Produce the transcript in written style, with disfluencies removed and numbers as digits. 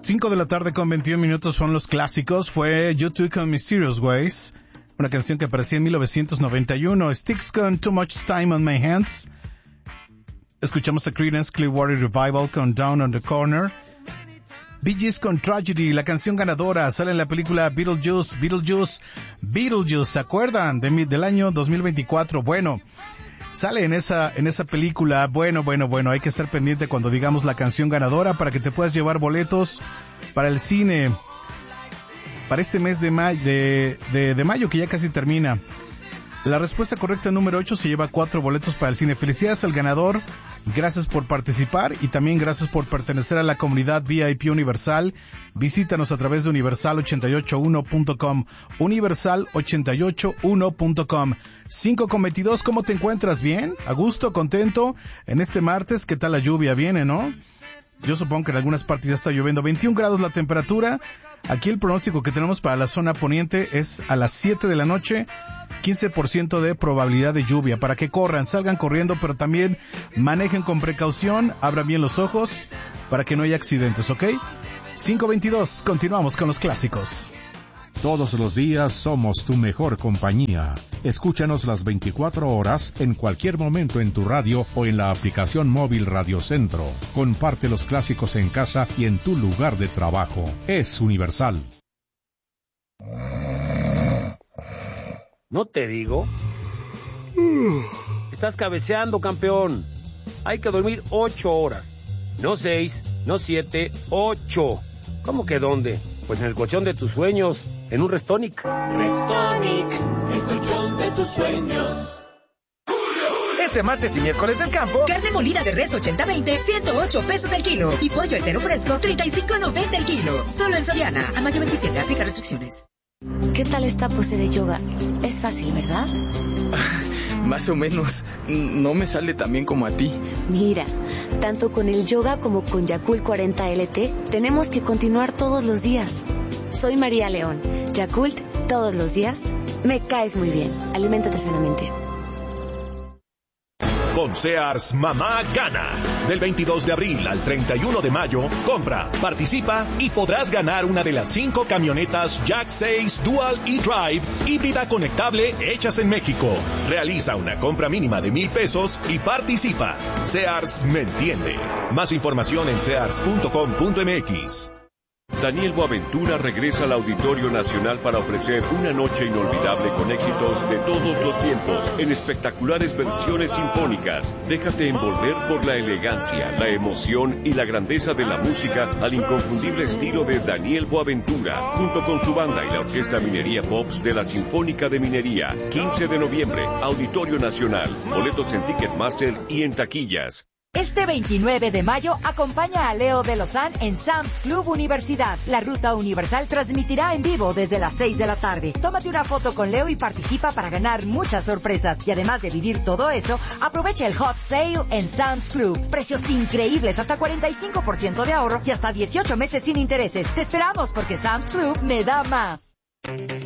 5 de la tarde con 21 minutos son los clásicos. Fue U2 con Mysterious Ways, una canción que aparecía en 1991. Styx con Too Much Time on My Hands. Escuchamos a Creedence Clearwater Revival con Down on the Corner. Bee Gees con Tragedy, la canción ganadora, sale en la película Beetlejuice. ¿Se acuerdan? Del año 2024. Bueno, sale en esa película. Bueno, hay que estar pendiente cuando digamos la canción ganadora para que te puedas llevar boletos para el cine para este mes de mayo que ya casi termina. La respuesta correcta número 8 se lleva 4 boletos para el cine. Felicidades al ganador. Gracias por participar y también gracias por pertenecer a la comunidad VIP Universal. Visítanos a través de universal881.com. Universal881.com. 5:22, ¿cómo te encuentras? ¿Bien? ¿A gusto? ¿Contento? En este martes, ¿qué tal la lluvia? Viene, ¿no? Yo supongo que en algunas partes ya está lloviendo. 21 grados la temperatura. Aquí el pronóstico que tenemos para la zona poniente es a las 7 de la noche, 15% de probabilidad de lluvia. Para que corran, salgan corriendo, pero también manejen con precaución, abran bien los ojos para que no haya accidentes, ¿ok? 5:22, continuamos con los clásicos. Todos los días somos tu mejor compañía. Escúchanos las 24 horas, en cualquier momento en tu radio o en la aplicación móvil Radio Centro. Comparte los clásicos en casa y en tu lugar de trabajo. Es Universal. ¿No te digo? Estás cabeceando, campeón. Hay que dormir 8 horas. No 6, no 7, 8. ¿Cómo que dónde? Pues en el colchón de tus sueños, en un Restonic. Restonic, el colchón de tus sueños. Este martes y miércoles del campo, carne molida de res 80-20, 108 pesos el kilo. Y pollo entero fresco, 35.90 el kilo. Solo en Soriana. A mayo 27, aplica restricciones. ¿Qué tal esta pose de yoga? Es fácil, ¿verdad? Más o menos. No me sale tan bien como a ti. Mira, tanto con el yoga como con Yakult 40 LT, tenemos que continuar todos los días. Soy María León. Yakult, todos los días. Me caes muy bien. Aliméntate sanamente. Con Sears, mamá gana. Del 22 de abril al 31 de mayo, compra, participa y podrás ganar una de las 5 camionetas Jack 6 Dual e-Drive híbrida conectable hechas en México. Realiza una compra mínima de $1,000 y participa. Sears me entiende. Más información en sears.com.mx. Daniel Boaventura regresa al Auditorio Nacional para ofrecer una noche inolvidable con éxitos de todos los tiempos en espectaculares versiones sinfónicas. Déjate envolver por la elegancia, la emoción y la grandeza de la música al inconfundible estilo de Daniel Boaventura, junto con su banda y la Orquesta Minería Pops de la Sinfónica de Minería. 15 de noviembre, Auditorio Nacional. Boletos en Ticketmaster y en taquillas. Este 29 de mayo, acompaña a Leo de Lozán en Sam's Club Universidad. La Ruta Universal transmitirá en vivo desde las 6 de la tarde. Tómate una foto con Leo y participa para ganar muchas sorpresas. Y además de vivir todo eso, aprovecha el Hot Sale en Sam's Club. Precios increíbles, hasta 45% de ahorro y hasta 18 meses sin intereses. Te esperamos porque Sam's Club me da más.